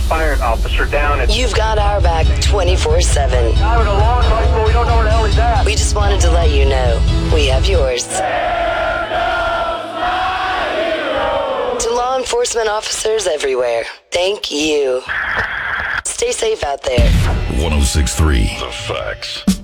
expired officer down at... You've got our back 24/7. Guy with a long light, but we don't know where the hell he's at. We just wanted to let you know we have yours. To law enforcement officers everywhere, thank you. Stay safe out there. 106.3 The Facts.